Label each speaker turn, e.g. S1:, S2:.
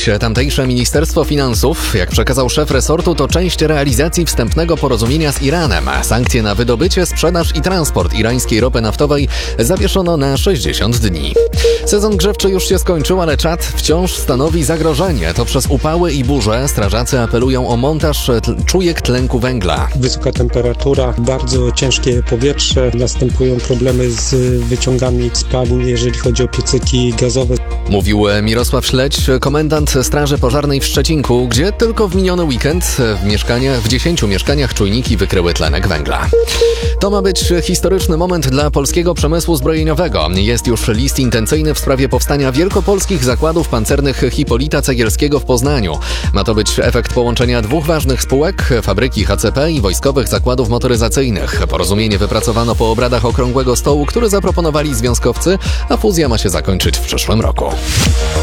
S1: zrobić tamtejsze Ministerstwo Finansów? Jak przekazał szef resortu, to część realizacji wstępnego porozumienia z Iranem. Sankcje na wydobycie, sprzedaż i transport irańskiej ropy naftowej zawieszono na 60 dni. Sezon grzewczy już się skończył, ale Czad wciąż stanowi zagrożenie. To przez upały i burze strażacy apelują o montaż czujek tlenku węgla.
S2: Wysoka temperatura, bardzo ciężkie powietrze, następują problemy z wyciągami spalin, jeżeli chodzi o piecyki gazowe.
S1: Mówił Mirosław Śledź, komendant Straży Pożarnej w Szczecinku, gdzie tylko w miniony weekend w 10 mieszkaniach czujniki wykryły tlenek węgla. To ma być historyczny moment dla polskiego przemysłu zbrojeniowego. Jest już list intencyjny w sprawie powstania wielkopolskich zakładów pancernych Hipolita Cegielskiego w Poznaniu. Ma to być efekt połączenia dwóch ważnych spółek, fabryki HCP i wojskowych zakładów motoryzacyjnych. Porozumienie wypracowano po obradach Okrągłego Stołu, który zaproponowali związkowcy, a fuzja ma się zakończyć w przyszłym roku.